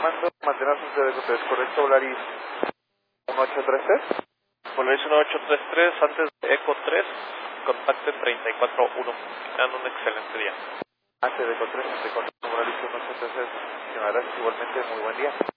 llamando, mantener su CD3, ¿correcto, Volaris 1833? Volaris 1833, antes de Eco 3, contacte 341. Tengan un excelente día. Antes de Eco 3, Volaris 1833, muchísimas gracias, igualmente, muy buen día.